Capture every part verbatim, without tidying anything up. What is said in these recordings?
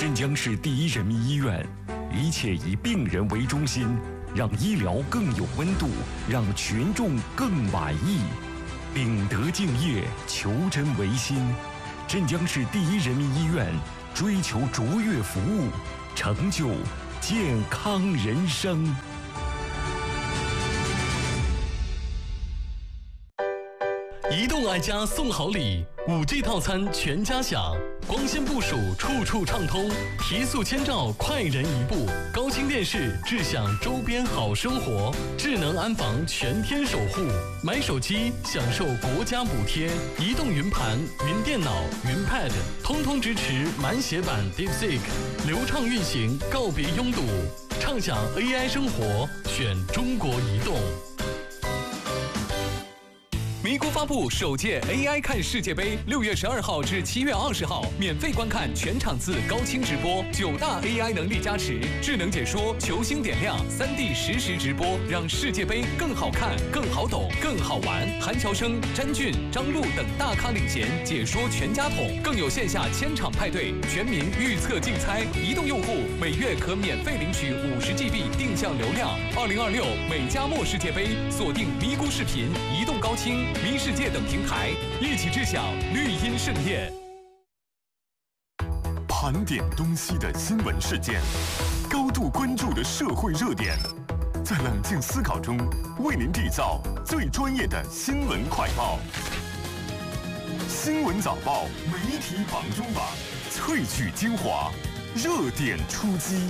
镇江市第一人民医院，一切以病人为中心，让医疗更有温度，让群众更满意。秉德敬业，求真为心。镇江市第一人民医院追求卓越服务，成就健康人生。 移动爱家送好礼，五 G 套餐全家享，光纤部署处处畅通，提速千兆快人一步，高清电视智享周边好生活，智能安防全天守护，买手机享受国家补贴，移动云盘、云电脑、云 Pad 通通支持满血版 DeepSeek， 流畅运行，告别拥堵，畅享 A I 生活，选中国移动。 咪咕发布首届 A I 看世界杯，六月十二号至七月二十号，免费观看全场次高清直播，九大 A I 能力加持，智能解说，球星点亮，三 D 实时直播，让世界杯更好看、更好懂、更好玩。韩乔生、詹俊、张璐等大咖领衔解说全家桶，更有线下千场派对，全民预测竞猜。移动用户每月可免费领取五十 G B 定向流量。二零二六美加墨世界杯，锁定咪咕视频、移动高清、咪世界等平台，一起知晓绿茵盛宴。 盘点东西的新闻事件，高度关注的社会热点，在冷静思考中，为您缔造最专业的新闻快报。新闻早报媒体榜中榜，萃取精华，热点出击。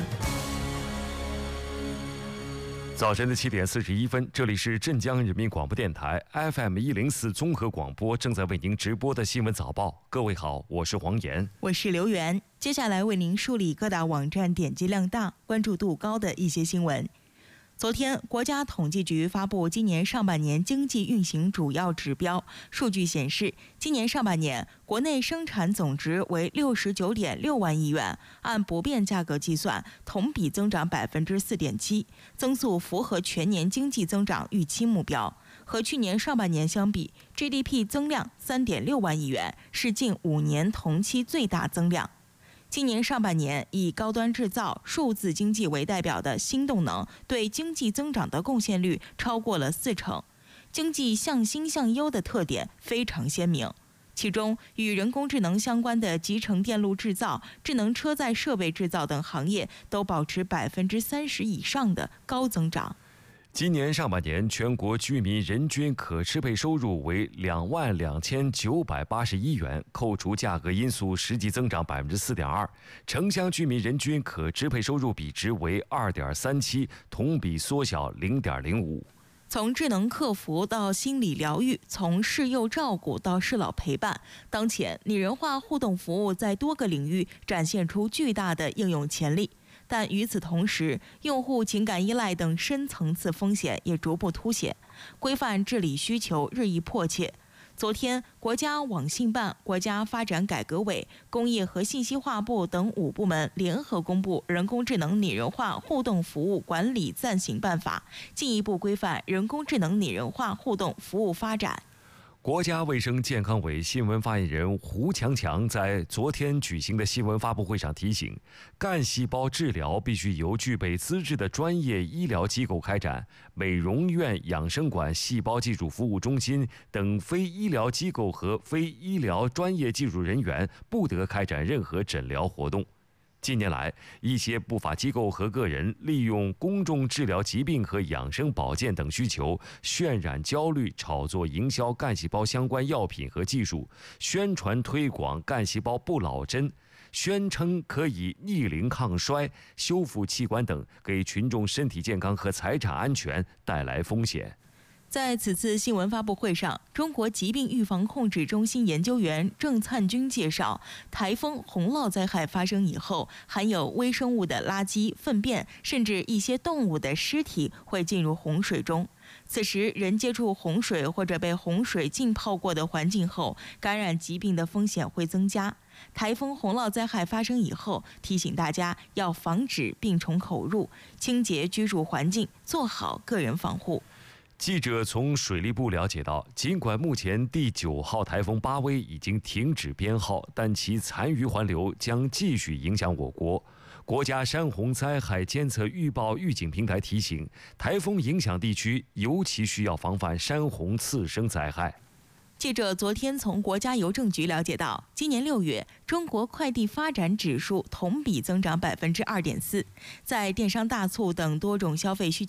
早晨的七点四十一分，这里是镇江人民广播电台 F M 一零四综合广播，正在为您直播的新闻早报。各位好，我是黄岩， 我是刘源。接下来为您梳理各大网站点击量大、关注度高的一些新闻。昨天，国家统计局发布今年上半年经济运行主要指标，数据显示，今年上半年国内生产总值为六十九点六万亿元，按不变价格计算，同比增长百分之四点七，增速符合全年经济增长预期目标。和去年上半年相比 ，G D P 增量三点六万亿元，是近五年同期最大增量。今年上半年，以高端制造、数字经济为代表的新动能对经济增长的贡献率超过了四成，经济向新向优的特点非常鲜明。其中，与人工智能相关的集成电路制造、智能车载设备制造等行业都保持百分之三十以上的高增长。 今年上半年，全国居民人均可支配收入为两万两千九百八十一元，扣除价格因素，实际增长百分之四点二。城乡居民人均可支配收入比值为二点三七，同比缩小零点零五。 从智能客服到心理疗愈，从适幼照顾到适老陪伴，当前拟人化互动服务在多个领域展现出巨大的应用潜力。但与此同时，用户情感依赖等深层次风险也逐步凸显，规范治理需求日益迫切。昨天，国家网信办、国家发展改革委、工业和信息化部等五部门联合公布《人工智能拟人化互动服务管理暂行办法》，进一步规范人工智能拟人化互动服务发展。 国家卫生健康委新闻发言人胡强强在昨天举行的新闻发布会上提醒，干细胞治疗必须由具备资质的专业医疗机构开展，美容院、养生馆、细胞技术服务中心等非医疗机构和非医疗专业技术人员不得开展任何诊疗活动。近年来，一些不法机构和个人利用公众治疗疾病和养生保健等需求，渲染焦虑，炒作营销干细胞相关药品和技术，宣传推广干细胞不老针，宣称可以逆龄抗衰、修复器官等，给群众身体健康和财产安全带来风险。 在此次新闻发布会上，中国疾病预防控制中心研究员郑灿军介绍，台风洪涝灾害发生以后，含有微生物的垃圾、粪便，甚至一些动物的尸体会进入洪水中。此时，人接触洪水或者被洪水浸泡过的环境后，感染疾病的风险会增加。台风洪涝灾害发生以后，提醒大家要防止病虫口入，清洁居住环境，做好个人防护。 记者从水利部了解到，尽管目前第九号台风巴威已经停止编号，但其残余环流将继续影响我国。国家山洪灾害监测预报预警平台提醒，台风影响地区尤其需要防范山洪次生灾害。 记者昨天从国家邮政局了解到，今年六月，中国快递发展指数同比增长百分之二点四，在电商大促等多种消费需求